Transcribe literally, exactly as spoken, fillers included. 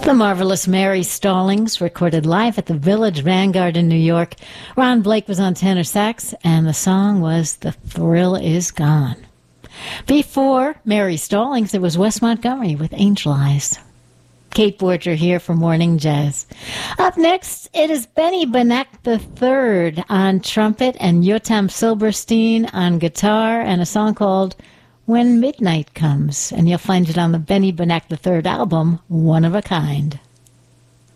The marvelous Mary Stallings, recorded live at the Village Vanguard in New York. Ron Blake was on tenor sax, and the song was "The Thrill Is Gone." Before Mary Stallings, it was Wes Montgomery with "Angel Eyes." Kate Borger here for Morning Jazz. Up next, it is Benny Benack the third on trumpet and Yotam Silberstein on guitar, and a song called "When Midnight Comes." And you'll find it on the Benny Benack the third album, One of a Kind.